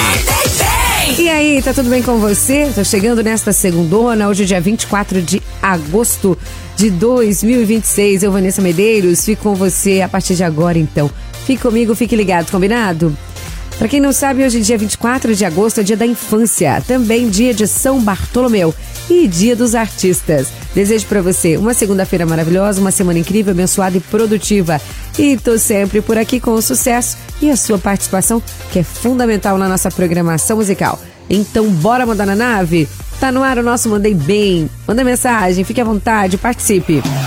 E aí, tá tudo bem com você? Tô chegando nesta segundona, hoje é dia 24 de agosto de 2026. Eu, Vanessa Medeiros, fico com você a partir de agora, então. Fique comigo, fique ligado, combinado? Pra quem não sabe, hoje, dia 24 de agosto, é dia da infância. Também dia de São Bartolomeu e dia dos artistas. Desejo pra você uma segunda-feira maravilhosa, uma semana incrível, abençoada e produtiva. E tô sempre por aqui com o sucesso e a sua participação, que é fundamental na nossa programação musical. Então, bora mandar na nave? Tá no ar o nosso Mandei Bem. Manda mensagem, fique à vontade, participe.